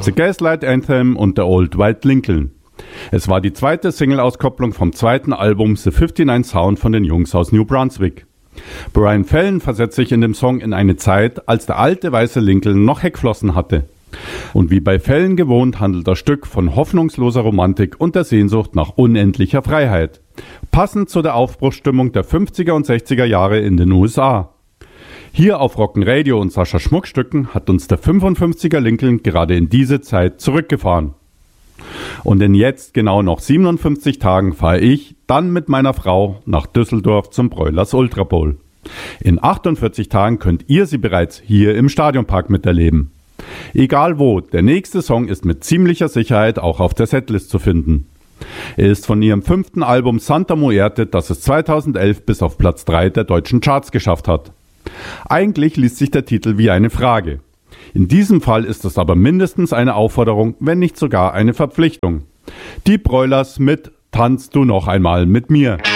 The Gaslight Anthem und The Old White Lincoln. Es war die zweite Single-Auskopplung vom zweiten Album The 59 Sound von den Jungs aus New Brunswick. Brian Fallon versetzt sich in dem Song in eine Zeit, als der alte weiße Lincoln noch Heckflossen hatte. Und wie bei Fallon gewohnt handelt das Stück von hoffnungsloser Romantik und der Sehnsucht nach unendlicher Freiheit. Passend zu der Aufbruchsstimmung der 50er und 60er Jahre in den USA. Hier auf Rock'n Radio und Sascha Schmuckstücken hat uns der 55er Lincoln gerade in diese Zeit zurückgefahren. Und in jetzt genau noch 57 Tagen fahre ich dann mit meiner Frau nach Düsseldorf zum Broilers Ultra Bowl. In 48 Tagen könnt ihr sie bereits hier im Stadionpark miterleben. Egal wo, der nächste Song ist mit ziemlicher Sicherheit auch auf der Setlist zu finden. Er ist von ihrem 5. Album Santa Muerte, das es 2011 bis auf Platz 3 der deutschen Charts geschafft hat. Eigentlich liest sich der Titel wie eine Frage. In diesem Fall ist es aber mindestens eine Aufforderung, wenn nicht sogar eine Verpflichtung. Die Broilers mit Tanzt du noch einmal mit mir.